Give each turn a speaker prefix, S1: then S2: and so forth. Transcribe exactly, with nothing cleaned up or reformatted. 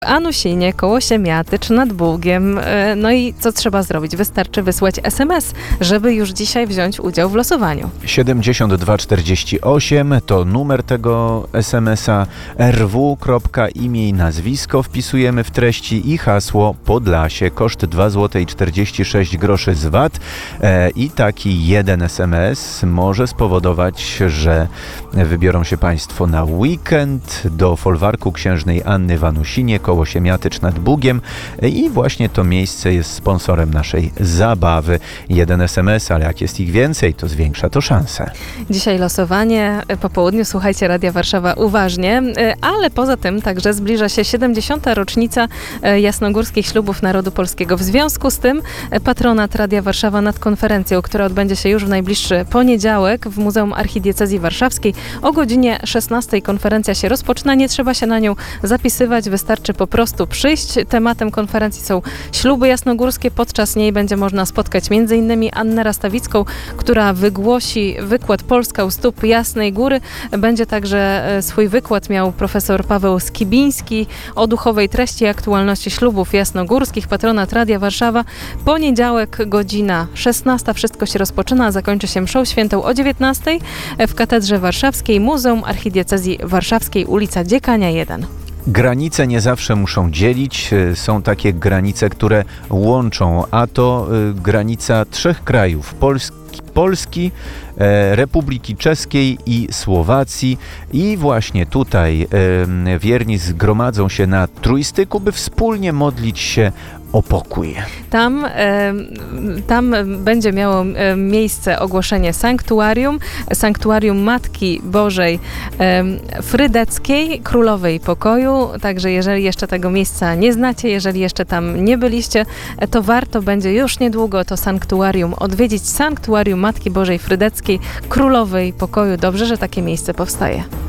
S1: Anusinie, koło Siemiaty czy nad Bugiem. No i co trzeba zrobić? Wystarczy wysłać es em es, żeby już dzisiaj wziąć udział w losowaniu.
S2: siedemdziesiąt dwa czterdzieści osiem to numer tego es em es a. er wu. Imię i nazwisko wpisujemy w treści i hasło Podlasie. Koszt dwa złote czterdzieści sześć groszy z vat. E, I taki jeden es em es może spowodować, że wybiorą się Państwo na weekend do folwarku księżnej Anny w Anusinie, koło Siemiaty czy nad Bugiem, i właśnie to miejsce jest sponsorem naszej zabawy. Jeden es em es, ale jak jest ich więcej, to zwiększa to szanse.
S1: Dzisiaj losowanie po południu. Słuchajcie Radia Warszawa uważnie, ale poza tym także zbliża się siedemdziesiąta rocznica jasnogórskich ślubów narodu polskiego. W związku z tym patronat Radia Warszawa nad konferencją, która odbędzie się już w najbliższy poniedziałek w Muzeum Archidiecezji Warszawskiej. O godzinie szesnastej konferencja się rozpoczyna. Nie trzeba się na nią zapisywać, wystarczy po prostu przyjść. Tematem konferencji są śluby jasnogórskie. Podczas niej będzie można spotkać między innymi Annę Rastawicką, która wygłosi wykład Polska u stóp Jasnej Góry. Będzie także swój wykład miał profesor Paweł Skibiński o duchowej treści i aktualności ślubów jasnogórskich. Patronat Radia Warszawa. Poniedziałek, godzina szesnasta. Wszystko się rozpoczyna, a zakończy się mszą świętą o dziewiętnastej w Katedrze Warszawskiej, Muzeum Archidiecezji Warszawskiej, ulica Dziekania jeden.
S2: Granice nie zawsze muszą dzielić. Są takie granice, które łączą, a to granica trzech krajów. Polski, Polski e, Republiki Czeskiej i Słowacji. I właśnie tutaj e, wierni zgromadzą się na trójstyku, by wspólnie modlić się o pokój.
S1: Tam, e, tam będzie miało e, miejsce ogłoszenie sanktuarium, sanktuarium Matki Bożej e, Frydeckiej, Królowej Pokoju. Także jeżeli jeszcze tego miejsca nie znacie, jeżeli jeszcze tam nie byliście, to warto będzie już niedługo to sanktuarium odwiedzić. Sanktuarium Matki Bożej Frydeckiej, Królowej Pokoju. Dobrze, że takie miejsce powstaje.